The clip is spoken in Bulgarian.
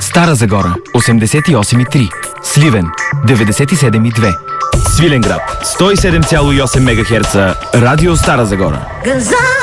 Стара Загора 88,3, Сливен 97,2, Свиленград 107,8 МГц, Радио Стара Загора.